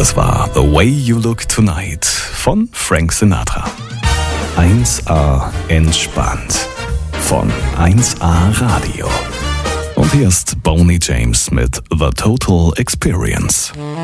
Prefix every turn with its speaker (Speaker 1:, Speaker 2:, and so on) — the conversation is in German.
Speaker 1: Das war The Way You Look Tonight von Frank Sinatra. 1A entspannt von 1A Radio. Und hier ist Boney James mit The Total Experience.